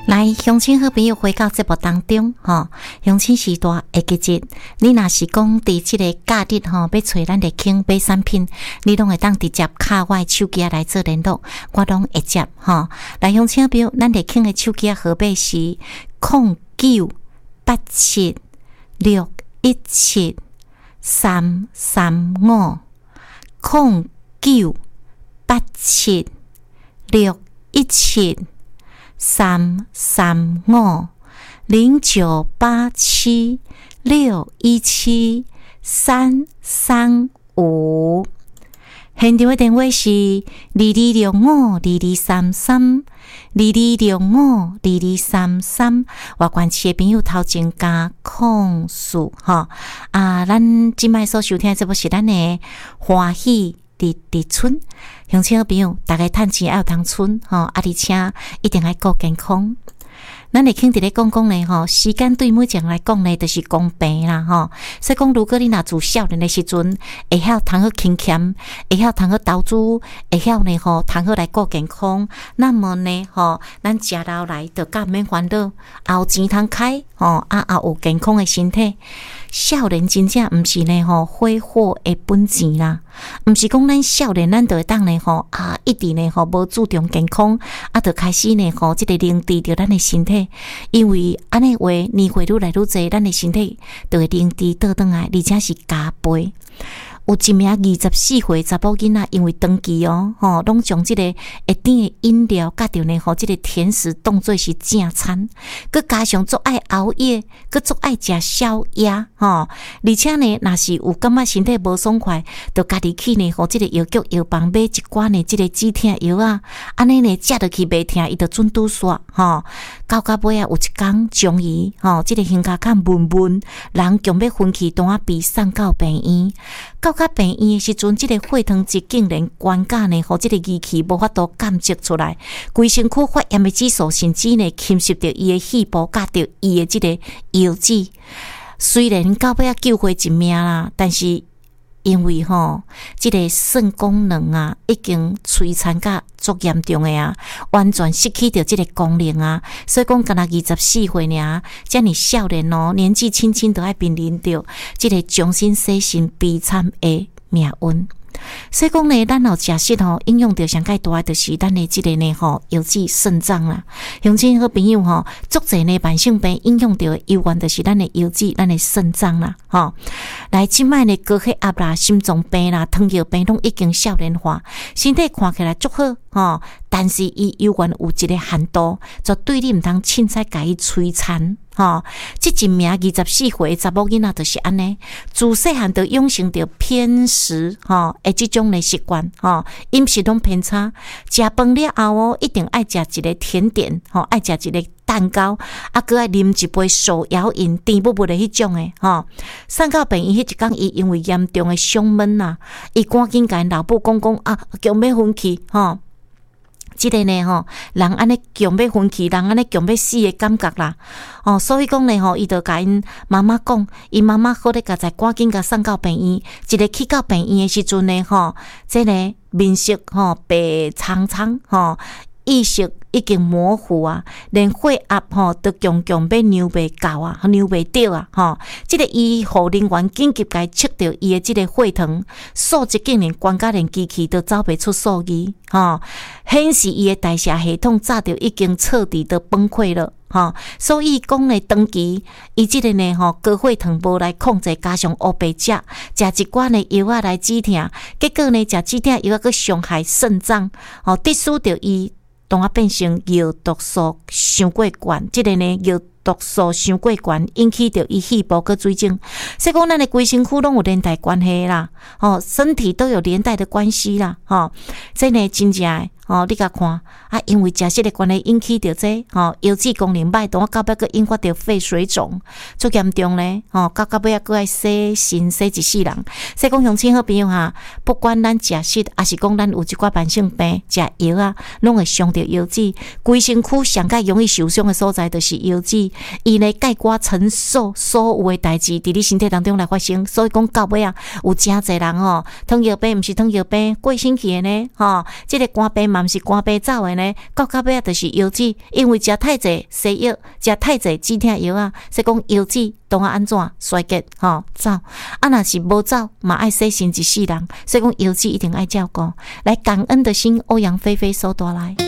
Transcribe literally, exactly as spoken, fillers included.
来，乡亲好朋友回到节目当中，吼，乡亲时代会记节，你若是讲伫即个假日吼，要找咱的庆买产品，你拢会当直接卡我的手机来做联络，我拢会接吼。来，乡亲好朋友，咱的庆的手机号码是零九八七六一七三三五，零九八七六一七。三三五零九八七六一七三三五，现场的电话是二二六五二二三三二二六五二二三三。外县市的朋友头前加控诉哈啊，咱今摆所收听的节目是咱的欢喜伫伫村，乡亲好朋友，大家趁钱要有通存吼，啊，而且一定要顾健康。咱会肯伫咧讲讲咧吼，时间对每一个人来讲咧，就是公平啦吼。所以讲，如果你若自少年的时阵，会晓通好勤俭，会晓通好投资，会晓呢吼，通好来顾健康，那么呢吼，咱食老来就较免烦恼，也有钱通开吼，啊也有健康的身体。少年真正毋是呢吼，挥霍的本钱啦，毋是讲咱少年咱就会当呢吼啊，一直呢吼无注重健康，啊，就开始呢吼，即、這個凝滞着咱的身体，因为安尼话年岁愈来愈侪，咱的身体就会凝滞倒转来，而且是加倍。有一名二十四岁查某囡仔，因为长期哦，吼，拢将即个会甜的饮料，甲着呢，吼，即个甜食当作是正餐，佮加上足爱熬夜，佮足爱食宵夜，吼，而且呢，若是有感觉身体无爽快，就家己去呢，吼，即个药局药房买一罐呢，即个止痛药啊，安尼呢，食落去袂痛，伊就准拄煞，吼，到到尾啊，有一天终于，吼，即个胸骹较闷闷，人强要昏去，当啊被送到病院。到到病院的时阵，即、這个血糖值竟然悬甲呢，互即个仪器无法度监测出来，规身躯发炎的指数甚至呢侵蚀着伊的细胞，甲着伊的即个腰子。虽然到尾啊救回一命啦，但是因为吼，即、這個肾功能啊，已經摧殘甲足嚴重的啊，完全失去掉即個功能啊，所以講敢若二十四歲爾，遮爾少年哦，年紀輕輕都愛面臨着即個終身洗腎悲慘的命運。所以講呢，咱有食食吼，影響到上介大嘅，就是咱的即個呢吼，尤其腎臟啦。鄉親好朋友吼，足濟呢慢性病影響到嘅，有關就是咱的尤其咱的腎臟啦，吼。來，即擺呢高血壓啦、心臟病啦、糖尿病攏已經少年化，身體看起來足好吼，但是伊有關有一個限度，絕對你毋通凊彩甲伊摧殘。吼，即一名二十四歲查某囡仔就是安尼，自細漢就養成着偏食吼，誒，即種的習慣吼，飲食攏偏差，食飯了後哦，一定愛食一個甜點吼，愛食一個蛋糕，啊，閣愛啉一杯手搖飲，甜不不的迄種誒吼。送到病院迄一天，伊因為嚴重的胸悶啊，伊趕緊甲因老母講講啊，強要昏去吼。即個呢吼，人安尼強要昏去，人安尼強要死的感覺啦。哦，所以講呢吼，伊就甲因媽媽講，伊媽媽好咧，甲在趕緊甲送到病院。一個去到病院的時陣呢吼，即個面色吼白蒼蒼吼，意識已經模糊啊，連血壓吼都強強要量袂夠啊，量袂到啊，吼！即、這個醫護人員緊急甲伊測到伊的即個血糖數值，竟然懸甲連機器都走袂出數字，吼！顯示伊的代謝系統早就已經徹底的崩潰了，吼！所以講呢，長期伊即個呢，吼高血糖無來控制，加上烏白食，食一罐的藥啊來止痛，結果呢，食止痛藥啊佫傷害腎臟，吼！得使着伊。當啊變成藥毒素傷過懸，即、這個呢藥毒素傷過懸，引起着伊細胞個水腫。所以講，咱的規身軀攏有連帶關係啦，吼，身體都有連帶的關係啦，吼，所以呢真正誒。哦，你甲看啊，因為食食的關係引起着這吼腰子功能歹，當我到尾個引發着肺水腫，足嚴重咧。吼，到到尾啊，佫愛洗腎洗一世人。所以講鄉親好朋友哈，不管咱食食，還是講咱有一寡慢性病食藥啊，攏會傷着腰子。規身軀上較容易受傷的所在，就是腰子。伊呢概括承受所有的代志，佇你身體當中來發生。所以講到尾啊，有誠濟人吼，糖尿病毋是糖尿病，過身去的呢，吼，即、這個肝病。 嘛毋是肝病走的呢，到到尾就是腰子，因为食太济西药，食太济止痛药啊，说讲腰子当啊安怎衰竭吼走，啊若是无走嘛爱洗身一世人，所以讲腰子一定爱照顾。来，感恩的心，欧阳菲菲收多来。